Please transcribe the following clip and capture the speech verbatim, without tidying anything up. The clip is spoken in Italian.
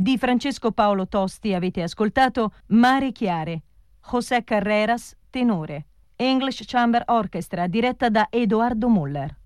Di Francesco Paolo Tosti avete ascoltato Mare Chiare. José Carreras, tenore. English Chamber Orchestra, diretta da Edoardo Muller.